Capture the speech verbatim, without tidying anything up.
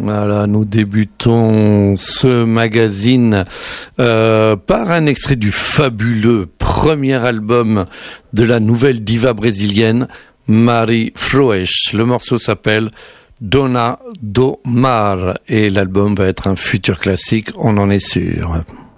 Voilà, nous débutons ce magazine euh, par un extrait du fabuleux premier album de la nouvelle diva brésilienne Mari Froes. Le morceau s'appelle Dona do Mar et l'album va être un futur classique, on en est sûr.